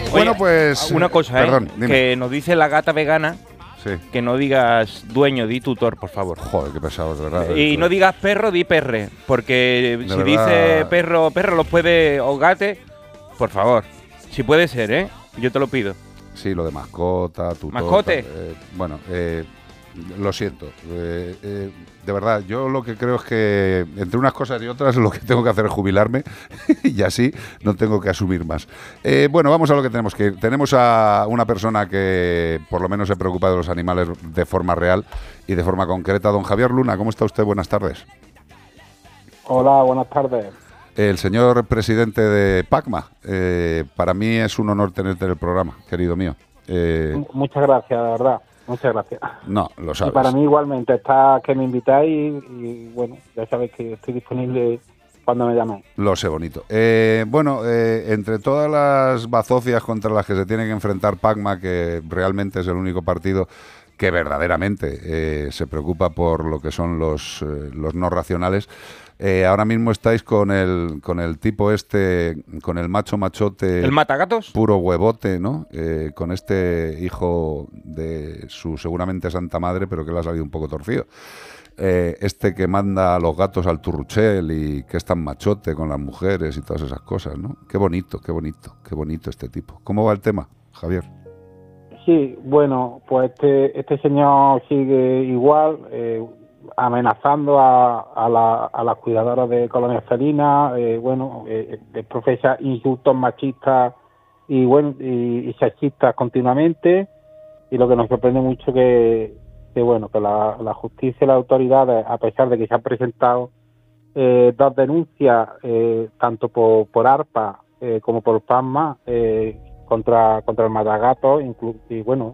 Bueno, pues... Una cosa, perdón, dime. que nos dice la gata vegana Sí. que no digas dueño, di tutor, por favor. Joder, qué pesados, de verdad. Y no digas perro, di perre. Porque si verdad. dice perro, lo puede, o gate, por favor. Si puede ser, ¿eh? Yo te lo pido. Sí, lo de mascota, tutor... ¿Mascote? Bueno, lo siento. De verdad, yo lo que creo es que entre unas cosas y otras lo que tengo que hacer es jubilarme y así no tengo que asumir más. Bueno, vamos a lo que tenemos que ir. Tenemos a una persona que por lo menos se preocupa de los animales de forma real y de forma concreta. Don Javier Luna, ¿cómo está usted? Buenas tardes. Hola, buenas tardes. El señor presidente de PACMA, para mí es un honor tenerte en el programa, querido mío. Muchas gracias, de verdad. Muchas gracias. No, lo sabes. Y para mí igualmente, está que me invitáis y bueno, ya sabéis que estoy disponible cuando me llaméis. Lo sé bonito. Bueno, entre todas las bazofias contra las que se tiene que enfrentar PACMA, que realmente es el único partido que verdaderamente se preocupa por lo que son los no racionales, ahora mismo estáis con el tipo con el machote... ¿El matagatos? Puro huevote, ¿no? Con este hijo de su seguramente santa madre, pero que le ha salido un poco torcido. Que manda a los gatos al turruchel y que es tan machote con las mujeres y todas esas cosas, ¿no? Qué bonito, qué bonito, qué bonito este tipo. ¿Cómo va el tema, Javier? Sí, bueno, pues este señor sigue igual, amenazando a las cuidadoras de colonias felinas, profesa insultos machistas y bueno y sexistas continuamente, y lo que nos sorprende mucho que la justicia y las autoridades, a pesar de que se han presentado dos denuncias tanto por ARPA como por PACMA contra el matagato, y bueno,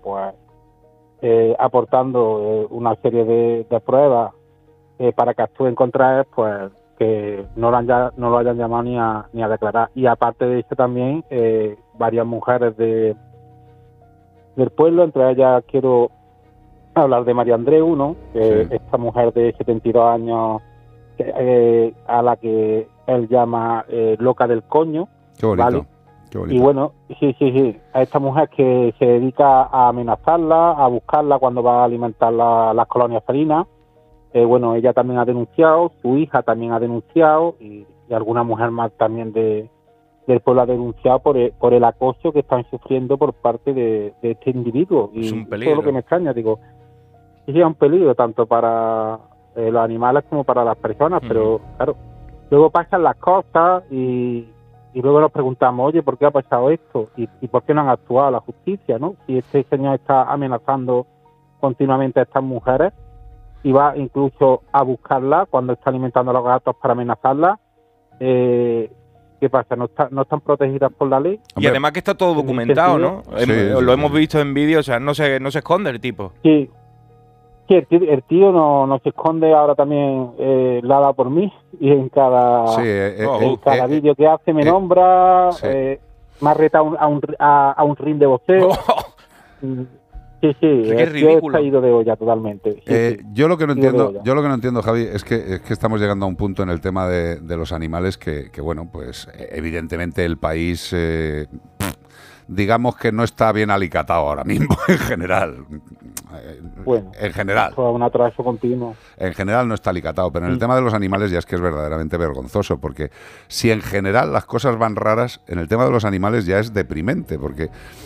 aportando una serie de pruebas para que actúen contra él, pues que no lo hayan llamado ni a declarar. Y aparte de eso también varias mujeres del pueblo, entre ellas quiero hablar de María Andreu, ¿no? Sí. Esta mujer de 72 años a la que él llama loca del coño. Qué bonito. ¿Vale? Qué bonito. Y bueno, sí, a esta mujer que se dedica a amenazarla, a buscarla cuando va a alimentar las colonias felinas. Ella también ha denunciado, su hija también ha denunciado y alguna mujer más también del pueblo ha denunciado por el acoso que están sufriendo por parte de este individuo. Y es un eso peligro. es lo que me extraña, digo, sí, es un peligro tanto para los animales como para las personas, pero claro, luego pasan las cosas y luego nos preguntamos, oye, ¿por qué ha pasado esto? ¿Y por qué no han actuado la justicia, no? Si este señor está amenazando continuamente a estas mujeres y va incluso a buscarla cuando está alimentando a los gatos para amenazarla, ¿qué pasa? ¿No están protegidas por la ley? Y además que está todo documentado, ¿no? Sí, Lo hemos visto en vídeo, o sea, no se esconde el tipo. Sí, el tío no se esconde, ahora también la ha dado por mí, y en cada vídeo que hace me nombra, sí. me ha retado a un ring de boxeo. Sí, Qué el tío ridículo. está ido de olla totalmente. Sí. Yo lo que no Ido de entiendo, olla. Javi, es que estamos llegando a un punto en el tema de los animales que bueno, pues evidentemente el país digamos que no está bien alicatado ahora mismo en general. Bueno, en general. fue un atraso continuo. En general no está alicatado, pero en el tema de los animales ya es que es verdaderamente vergonzoso, porque si en general las cosas van raras, en el tema de los animales ya es deprimente, porque